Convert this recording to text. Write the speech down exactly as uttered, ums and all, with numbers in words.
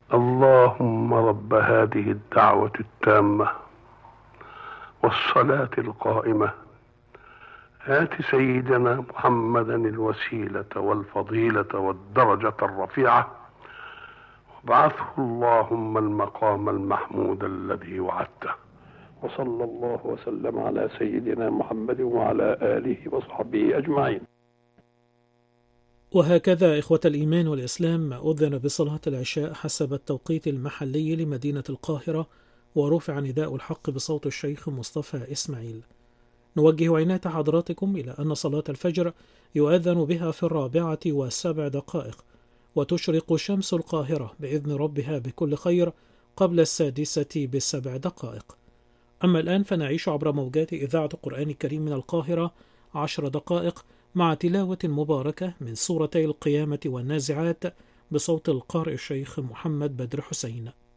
اللهم رب هذه الدعوة التامة والصلاة القائمة آت سيدنا محمدا الوسيلة والفضيلة والدرجة الرفيعة وابعثه اللهم المقام المحمود الذي وعدته. وصلى الله وسلم على سيدنا محمد وعلى آله وصحبه أجمعين. وهكذا إخوة الإيمان والإسلام ما أذن بصلاة العشاء حسب التوقيت المحلي لمدينة القاهرة، ورفع نداء الحق بصوت الشيخ مصطفى إسماعيل. نوجه عناية حضراتكم إلى أن صلاة الفجر يؤذن بها في الرابعة وسبع دقائق، وتشرق شمس القاهرة بإذن ربها بكل خير قبل السادسة بسبع دقائق. أما الآن فنعيش عبر موجات إذاعة القرآن الكريم من القاهرة عشر دقائق مع تلاوة مباركة من سورتي القيامة والنازعات بصوت القارئ الشيخ محمد بدر حسين.